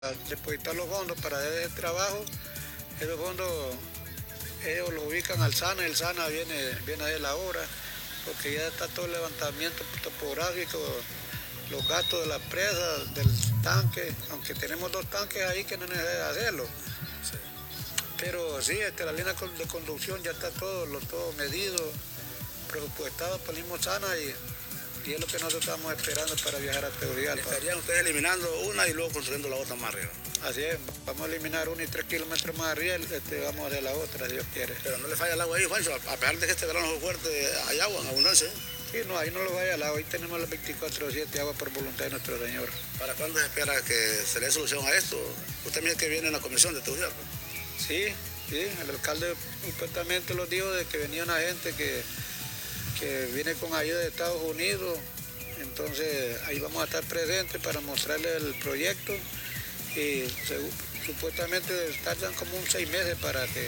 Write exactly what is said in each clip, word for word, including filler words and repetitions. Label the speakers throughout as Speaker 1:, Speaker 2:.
Speaker 1: depositar los fondos para ese trabajo. Esos fondos ellos los ubican al SANA, el SANA viene, viene de la obra, porque ya está todo el levantamiento topográfico, los gastos de la presa, del tanque, aunque tenemos dos tanques ahí que no necesitan hacerlo. Sí. Pero sí, este, la línea de conducción ya está todo, lo, todo medido, presupuestado por el mismo SANA y, y es lo que nosotros estamos esperando para viajar a Tegucigalpa.
Speaker 2: Estarían ustedes eliminando una y luego construyendo la otra más arriba.
Speaker 1: Así es, vamos a eliminar una y tres kilómetros más arriba, este, vamos a hacer la otra, si Dios quiere.
Speaker 2: Pero no le falla el agua ahí, Juancho, a pesar de que este verano es fuerte, hay agua en abundancia. ¿eh?
Speaker 1: Sí, no, ahí no lo vaya al agua, ahí tenemos las veinticuatro siete agua por voluntad de nuestro Señor.
Speaker 2: ¿Para cuándo se espera que se le dé solución a esto? Usted mira que viene en la comisión de Tegucigalpa.
Speaker 1: Sí, sí, el alcalde supuestamente lo dijo de que venía una gente que, que viene con ayuda de Estados Unidos, entonces ahí vamos a estar presentes para mostrarle el proyecto y se, supuestamente tardan como un seis meses para que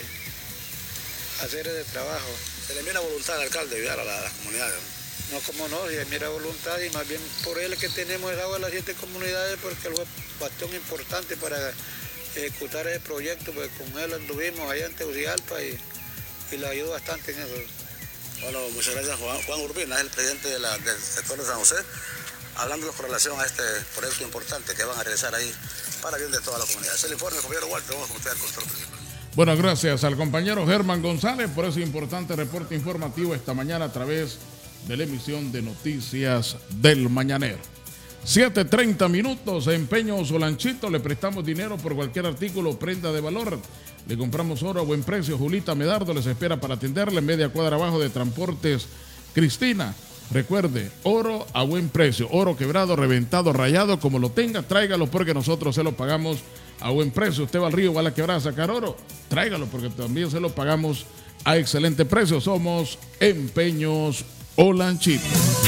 Speaker 1: hacer ese trabajo.
Speaker 2: ¿Se le mira voluntad al alcalde de ayudar a las comunidades?
Speaker 1: No, como no, si mira voluntad y más bien por él que tenemos el agua de las siete comunidades porque él fue bastante importante para ejecutar ese proyecto, porque con él anduvimos allá en Tegucigalpa y, y le ayudó bastante en eso.
Speaker 2: Bueno, muchas gracias Juan, Juan Urbina, es el presidente de la, del sector de San José, hablando con relación a este proyecto importante que van a realizar ahí para bien de toda la comunidad. Es el informe del compañero Walter, vamos a contar con el principal.
Speaker 3: Bueno, gracias al compañero Germán González por ese importante reporte informativo esta mañana a través de la emisión de Noticias del Mañanero. siete treinta minutos, Empeño Solanchito, le prestamos dinero por cualquier artículo o prenda de valor. Le compramos oro a buen precio. Julita Medardo les espera para atenderle en media cuadra abajo de Transportes Cristina. Recuerde, oro a buen precio, oro quebrado, reventado, rayado, como lo tenga, tráigalo porque nosotros se lo pagamos a buen precio. Usted va al río, va a la quebrada a sacar oro, tráigalo porque también se lo pagamos a excelente precio. Somos Empeños Olanchito.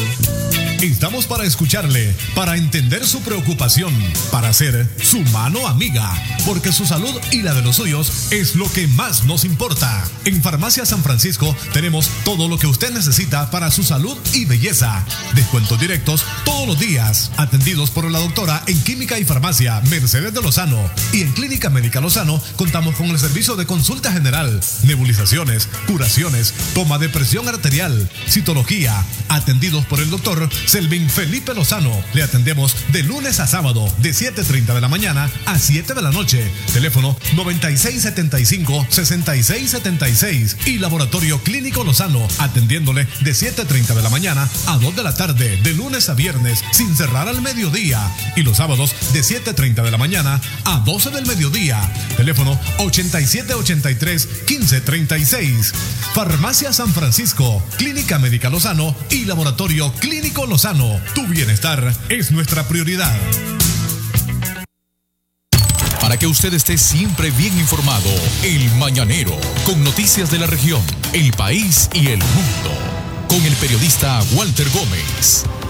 Speaker 4: Estamos para escucharle, para entender su preocupación, para ser su mano amiga, porque su salud y la de los suyos es lo que más nos importa. En Farmacia San Francisco tenemos todo lo que usted necesita para su salud y belleza. Descuentos directos todos los días, atendidos por la doctora en Química y Farmacia Mercedes de Lozano. Y en Clínica Médica Lozano contamos con el servicio de consulta general, nebulizaciones, curaciones, toma de presión arterial, citología, atendidos por el doctor Selvin Felipe Lozano. Le atendemos de lunes a sábado de siete treinta de la mañana a siete de la noche. Teléfono noventa y seis setenta y cinco sesenta y seis setenta y seis y Laboratorio Clínico Lozano atendiéndole de siete treinta de la mañana a dos de la tarde de lunes a viernes sin cerrar al mediodía y los sábados de siete treinta de la mañana a doce del mediodía. Teléfono ochenta y siete ochenta y tres quince treinta y seis. Farmacia San Francisco, Clínica Médica Lozano y Laboratorio Clínico Lozano. Tu bienestar es nuestra prioridad.
Speaker 5: Para que usted esté siempre bien informado, El Mañanero, con noticias de la región, el país y el mundo, con el periodista Walter Gómez.